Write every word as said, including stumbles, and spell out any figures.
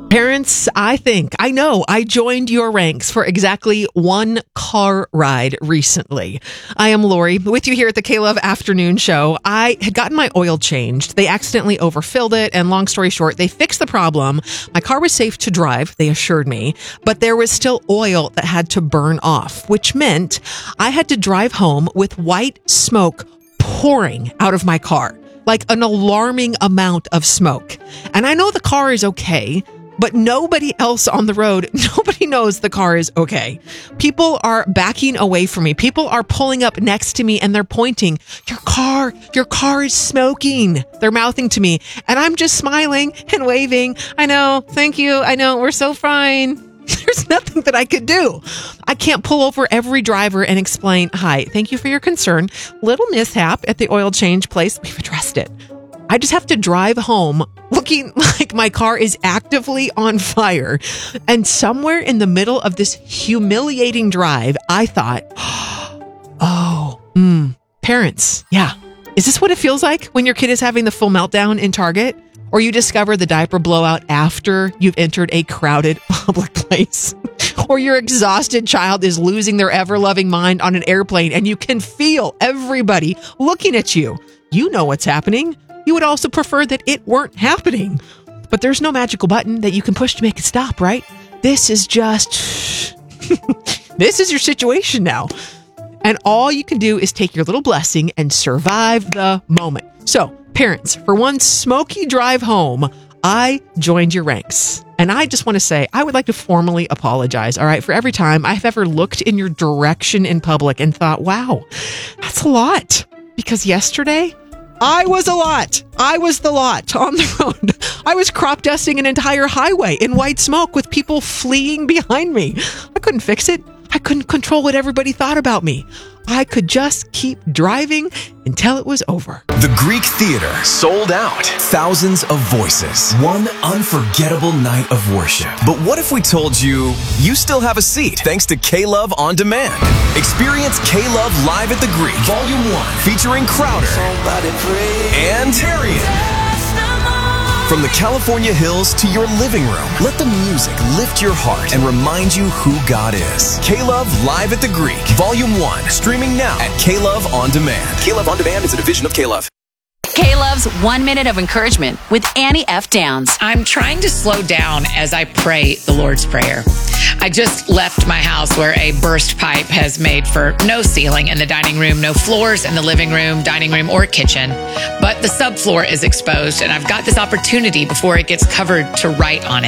Parents, I think, I know, I joined your ranks for exactly one car ride recently. I am Lori, with you here at the K-Love Afternoon Show. I had gotten my oil changed. They accidentally overfilled it, and long story short, they fixed the problem. My car was safe to drive, they assured me, but there was still oil that had to burn off, which meant I had to drive home with white smoke pouring out of my car, like an alarming amount of smoke. And I know the car is okay, but nobody else on the road, nobody knows the car is okay. People are backing away from me. People are pulling up next to me and they're pointing, your car, your car is smoking. They're mouthing to me and I'm just smiling and waving. I know, thank you. I know, we're so fine. There's nothing that I could do. I can't pull over every driver and explain, hi, thank you for your concern. Little mishap at the oil change place. We've addressed it. I just have to drive home looking like my car is actively on fire. And somewhere in the middle of this humiliating drive, I thought, oh, mm, parents, yeah. Is this what it feels like when your kid is having the full meltdown in Target? Or you discover the diaper blowout after you've entered a crowded public place? Or your exhausted child is losing their ever-loving mind on an airplane and you can feel everybody looking at you. You know what's happening. You would also prefer that it weren't happening. But there's no magical button that you can push to make it stop, right? This is just... this is your situation now. And all you can do is take your little blessing and survive the moment. So, parents, for one smoky drive home, I joined your ranks. And I just want to say, I would like to formally apologize, all right, for every time I've ever looked in your direction in public and thought, wow, that's a lot. Because yesterday... I was a lot. I was the lot on the road. I was crop dusting an entire highway in white smoke with people fleeing behind me. I couldn't fix it. I couldn't control what everybody thought about me. I could just keep driving until it was over. The Greek Theater sold out. Thousands of voices. One unforgettable night of worship. But what if we told you you still have a seat thanks to K-Love On Demand? Experience K-Love live at the Greek, Volume one, featuring Crowder and Tarian. From the California hills to your living room, let the music lift your heart and remind you who God is. K-Love Live at the Greek, Volume one, streaming now at K-Love On Demand. K-Love On Demand is a division of K-Love. K-Love's One Minute of Encouragement with Annie F. Downs. I'm trying to slow down as I pray the Lord's Prayer. I just left my house where a burst pipe has made for no ceiling in the dining room, no floors in the living room, dining room, or kitchen. But the subfloor is exposed, and I've got this opportunity before it gets covered to write on it.